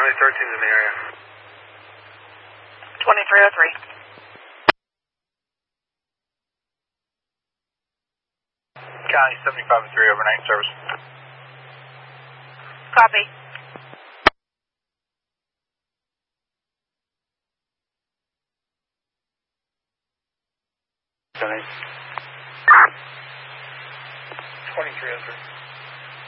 County 13 in the area. 2303. County 75-3 overnight service. Copy. County 2303.